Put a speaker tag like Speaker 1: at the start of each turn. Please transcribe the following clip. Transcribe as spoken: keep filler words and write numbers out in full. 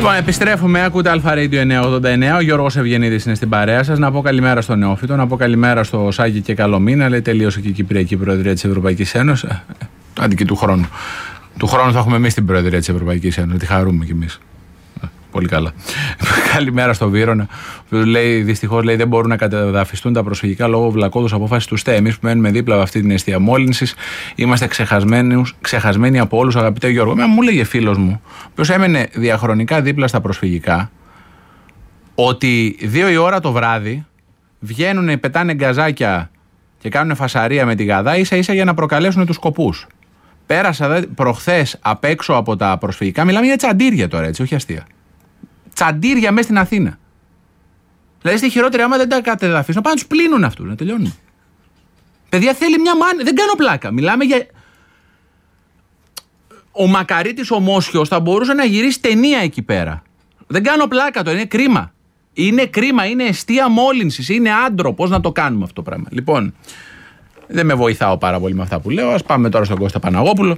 Speaker 1: Λοιπόν, επιστρέφουμε. Ακούτε Αλφα Radio εννιακόσια ογδόντα εννέα. Ο Γιώργος Ευγενίδης είναι στην παρέα σας. Να πω καλημέρα στον Νεόφυτο, να πω καλημέρα στο Σάκη και Καλομήνα. Λέει τελείωσε και η Κυπριακή Προεδρία της Ευρωπαϊκής Ένωσης. Αντί του χρόνου. Του χρόνου θα έχουμε εμείς την Προεδρία της Ευρωπαϊκής Ένωσης. Τη χαρούμε κι εμείς. Πολύ καλά. Καλημέρα στο Βύρωνα. Λέει δυστυχώς λέει, δεν μπορούν να καταδαφιστούν τα προσφυγικά λόγω βλακώδους αποφάσεις του ΣΤΕ. Εμείς που μένουμε δίπλα από αυτή την αιστεία μόλυνσης είμαστε ξεχασμένοι από όλους, αγαπητέ Γιώργο. Μα μου λέγε φίλος μου, ο οποίος έμενε διαχρονικά δίπλα στα προσφυγικά, ότι δύο η ώρα το βράδυ βγαίνουν, πετάνε γκαζάκια και κάνουν φασαρία με τη Γαδά ίσα ίσα για να προκαλέσουν τους σκοπούς. Πέρασα δε, προχθές απ' έξω από τα προσφυγικά, μιλάμε για τσαντήρια τώρα, έτσι, όχι αστεία. Τσαντήρια μέσα στην Αθήνα. Δηλαδή στη χειρότερη, άμα δεν τα κατεδαφίσουν, πάνε να τους πλύνουν αυτούς, να τελειώνουν. Παιδιά, θέλει μια μάνα. Δεν κάνω πλάκα. Μιλάμε για. Ο Μακαρίτης ο Μόσχιος θα μπορούσε να γυρίσει ταινία εκεί πέρα. Δεν κάνω πλάκα το, είναι κρίμα. Είναι κρίμα, είναι αιστεία μόλυνσης, είναι άντρο. Πώς να το κάνουμε αυτό το πράγμα. Λοιπόν, δεν με βοηθάω πάρα πολύ με αυτά που λέω. Ας πάμε τώρα στον Κώστα Παναγόπουλο.